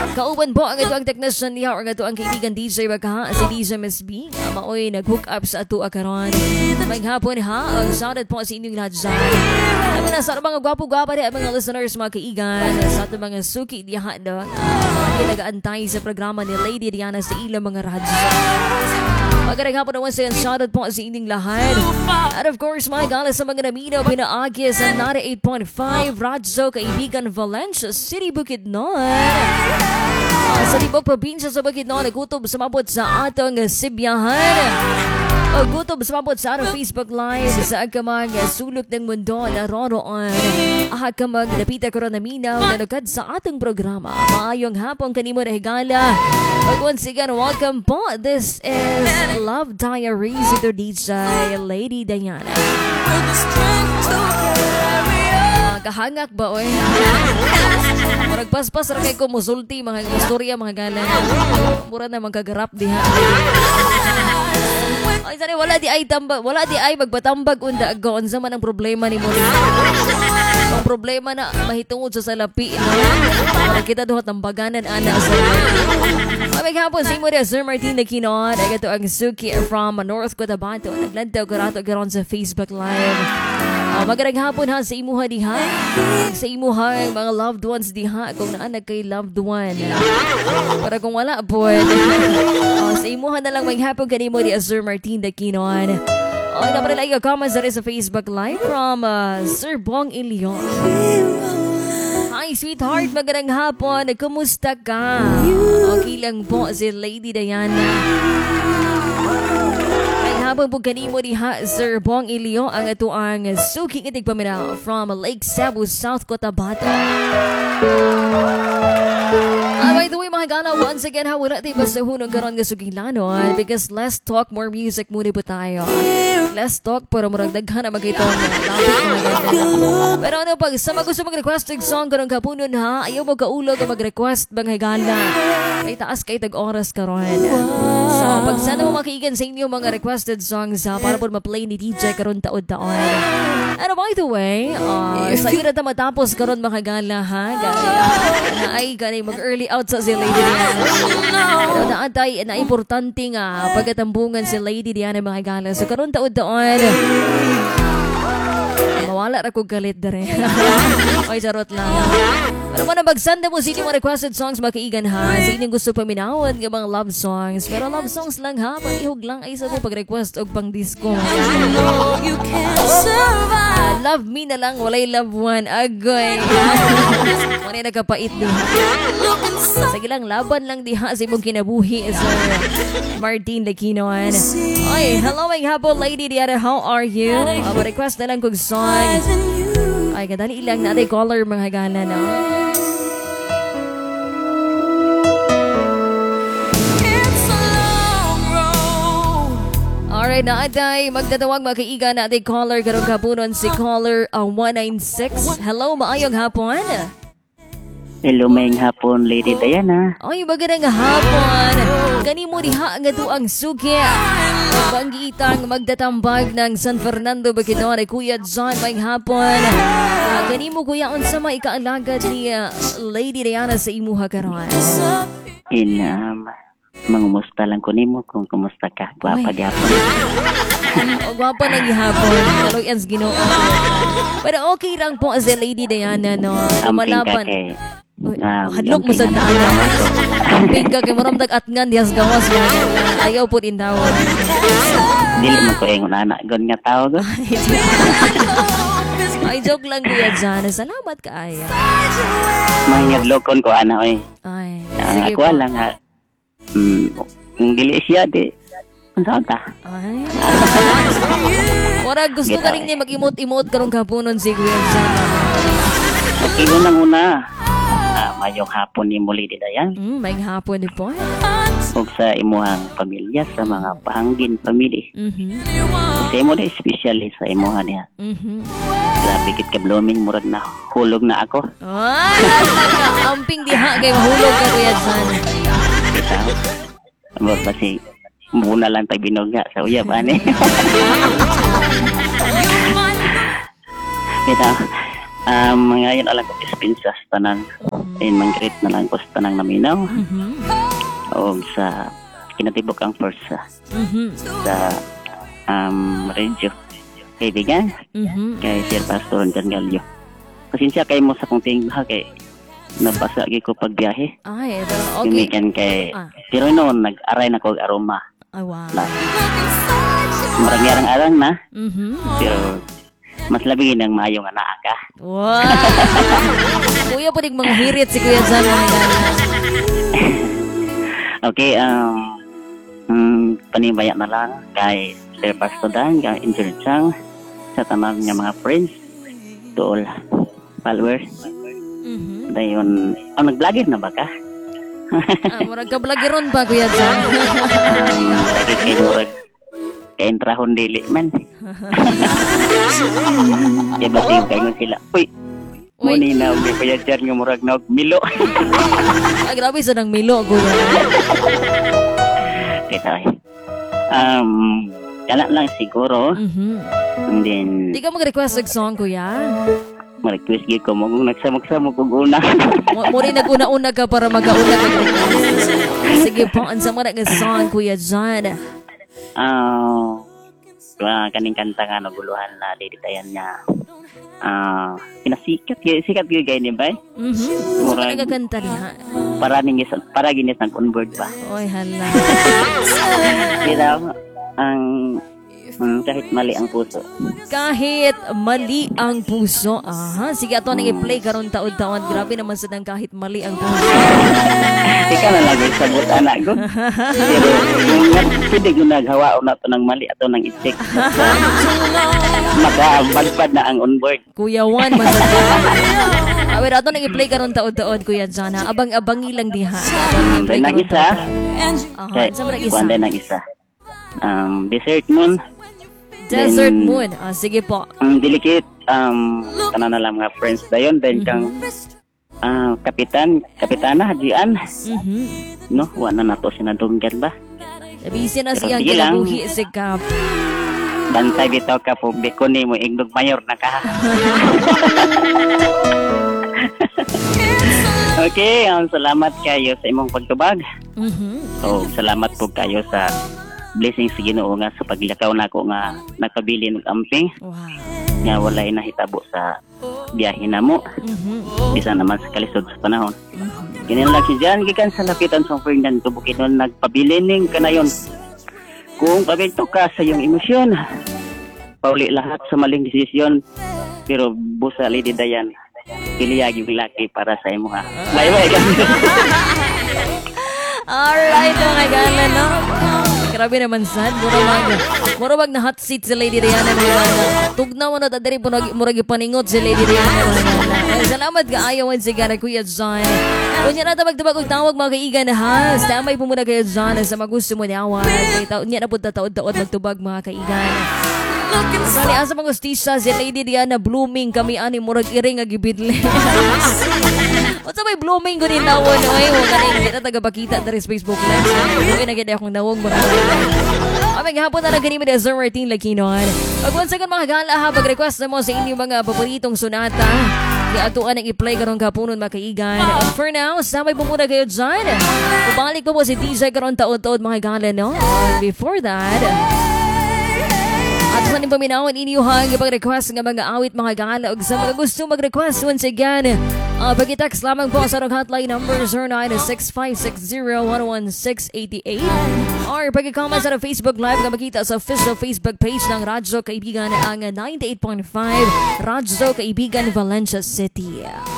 Kauban po ang ito ang technician niya or ang ito ang kaibigan DJ Baka, si DJ Miss B. Maoy nag-hook up sa ato akaron. Maghapon ha, ang shoutout po sa inyong lahat dyan. Amin na sa mga gwapo-gwapa rin mga listeners, mga kaigan, sa ato mga suki diha na nag-aantay sa programa ni Lady Diana sa ilang mga radyo. Magandang hapon naman sa shoutout po sa inyong lahat. And of course, mga galas sa mga naminaw, pinaagi sa 98.5 Radyo, kaibigan Valencia City, Bukidnon. Sa libang probinsya sa Bukidnon, nagutob sa mabot sa atong Sibyahan. O gutob sa mabot sa atong Facebook Live sa akamang sulok ng mundo na roroon. Akamang napita ko rin naminaw na nagad sa atong programa. Maayong hapon kanimo na higala. Once again, welcome po. This is Love Diaries with DJ Lady Diana. Kahangak ba oy? Magpaspas ra kay ko musulti mga istorya mga galan. Mura na magkagarap diha. Ay sani wala di ay magbatambag unda gaon sa man ang problema ni mo. Ang problema na mahitungod sa salapi no. Para kita duha tambaganan ana sa. May hapon sa imo Sir Martin Nakinon. Ay gato ang Suki from North Cotabato. Naglantaw ko rato garon sa Facebook Live. Magandang hapon ha sa imuha diha. Sa imuha mga loved ones diha kung naanak kay loved one. Para kung wala po. Sa imuha na lang may hapon kanimo di Sir Martin Nakinon. Ay naman lang comments na rin sa Facebook Live from Sir Bong Ilion. Hi sweetheart, magandang hapon. Kumusta ka? Okay lang po si Lady Diana. Habang po kanimo diha Sir Bong Ilio ang ito ang suking itig paminaw from Lake Cebu, South Cotabato. By the way mga gana, once again ha, wala tayo basta hunong karon nga suging lanon because let's talk more music muna po tayo. Let's talk para murag daghan na magitong topic mga ganda. Pero ano pag sa gusto mag-request ng song karong kapunon ha, ayaw mo kaulog o mag-request mga gana. Ay taas kay tag-oras karon. So pag sana mo makiigan sa inyo mga requested songs ha, para po ma-play ni DJ karon taon-taon. And by the way, sa iyo na ta matapos karon mga gala ha, na ay ganay mag-early out sa si Lady Diana. Pero naantay na importante nga pagkatambungan si Lady Diana mga gala. So karon taon-taon mawala ra kog galit dere. Oy charot lang. Pero mo na magsanda mo sa inyong requested songs makaigan ha. Sa inyong gusto paminawon nga mga love songs. Pero love songs lang ha. Pag-ihog lang ay sa mo pag-request og pang disco. Love me na lang. Walay love one. Agoy. Manay nakapait din. Sige lang, laban lang diha sa imong kinabuhi Sir Martin Lakinon. Oy, hello mga hapon Lady Diana. How are you? Request na lang kong song. Ay, kadali ilang na caller mga gana na. Alright, naatay magtatawag mga kaiga na ating caller karong kapunon si caller 196. Hello, maayong hapon. Hello, maying hapon, Lady Diana. Ay, magandang hapon. Kanimo diha nga ang suki. Banggitang magtatambag ng San Fernando, Bukidnon ay Kuya John, maying hapon. Kanimo kuya, unsa may ikaalagad ni Lady Diana sa imuha karon? Mangumusta lang ko nimo kung kumusta ka. Gwapa gyapon. O gwapa na gihapon. Kaloy ans Ginoo. Pero okay lang po si Lady Diana no. Lumalaban. Hadlok mo sa daan. Amping ka kay maramdag atngan diyas gawas nga. Ayaw po din daw. Dili mo ko ingon anak gon nga tao go. Ay joke lang Kuya John. Salamat kaayo. Mahadlokon ko ana oy. Ay. Ako lang ha. Dili siya di. Unsa ta? Ay. Ora gusto ka rin niya mag-imot-imot karong kapunon si Kuya John. Okay, unang-una. Mayong hapon ni Lady Diana. Mayong hapon ni po. Ug sa imuhang pamilya, sa mga pahanggin family. Sa imo na especially sa imuha niya. Grabe kit ka blooming, murag na hulog na ako. Amping diha kay mahulog ka Kuya John. Bitaw. Kasi muna lang tayo binugya sa uyab ani. Bitaw. Ngayon alam ko dispensas tanan. Mangkrit na lang ko sa tanang naminaw. O sa kinatibok ang first sa radio. Kaibigan, kay Sir Pastor John Gallo. Pasensya kayo mo sa kong tingha kay nabasa ko pagbiyahe. Ay, pero okay. Gumikan kay pero noon nag-aray na ko aroma. Ay, wow. Marang arang na. Pero mas labi ng maayong anak ka. Wow. Kuya, pwedeng mga hirit si Kuya Jan. Okay, panibaya na lang kay Sir Pastor Dan, kay Angel Chang, sa tamang niya mga friends, to all followers. Dayon, nag-vlogger na ba ka? Murag ka vloggeron ba, Kuya Jan? Lagi kay murag intrahon dili man. Kaya bating kayo sila. Uy, muni na ulit pa yan nga murag na milo. Grabe sa nang milo, Kuya. Kita ay. Kala lang siguro. And then, Di ka mag-request ng song, Kuya? mag-request ko mo kung nagsamok-samok kung una. Muli nag-una-una ka para mag-una ka. Sige po, ansa mo na ng song, Kuya Jan? Kaning kanta nga naguluhan na diditayan niya. Pinasikat sikat gay ni bay. Murag ka kanta niya. Para ginis ng convert ba. Oy, hala. Kaya kahit mali ang puso. Kahit mali ang puso. Aha, sige ato nang i-play karon taon-taon. Grabe naman sa nang kahit mali ang puso. Ikaw na lang sabot anak ko. Pero pwede ko naghawa na ito ng mali ato ng i-check. Magabagpad na ang onboard. Kuya Juan, masaya. Awit ato nang i-play karon taon-taon, Kuya Jan. Abang-abangi lang diha. Then ang isa. Sa mga isa. Kuwanda ng isa. Desert Moon. Desert Moon. Sige po. Dilikit. Tanan na lang mga friends dayon. Then kang Kapitana Hajian. No, wala na to sinadunggan ba? Nabisi na Pero siyang sige lang. kinabuhi si Kap. Bantay bitaw ka po. Biko ni mo ignog mayor na ka. Okay, salamat kayo sa imong pagtubag. So, salamat po kayo sa blessings sa Ginoo nga sa paglakaw nako nga nakabili ng amping. Wow. Nga walay nahitabo sa biyahe namo. Bisa naman sa kalisod sa panahon. Ganyan lang si Jan, gikan sa lapitan sa Fernando Bukidnon, nagpabili ning kanayon. Kung pabinto ka sa iyong emosyon, pauli lahat sa maling desisyon, pero busa Lady Dayan, piliyag yung laki para sa imo ha. Bye-bye. Alright, mga gala, no? Grabe naman, sad. Murabag na hot seat si Lady Rihanna, mga gala. Tugnaw na tadari po murag ipaningot si Lady Rihanna, mga gala. Salamat ka ayawan si Gana, Kuya John. Kung yan na magtabag og tawag mga kaigan ha. Stamay po muna kayo John sa magusto mo niyawan. Yan na po taod-taod magtubag mga kaigan. Sali asa mga hostisa si Lady Diana blooming kami ani murag iring nga gibidle. Unsa may blooming ko din nawon oy mo ganing kita taga bakita diri sa Facebook Live. Uy nagid akong nawong mga. Aming hapon na nagani mi sa Martin Lakinon. Pag once again mga gala ha pag-request na mo sa inyong mga paboritong sonata. Atuan ang i-play karon kapunon mga kaigan. For now, samay po muna kayo dyan. Pabalik po si DJ karon taod-taod mga gala no. Before that, at sa nang paminawon inyuhang ipag-request ng mga awit mga gala o sa mga gusto mag-request once again. Pag-text lamang po sa hotline number 096560-11688 or pag-comment sa Facebook Live na makita sa official Facebook page ng Radyo Kaibigan ang 98.5 Radyo Kaibigan Valencia City.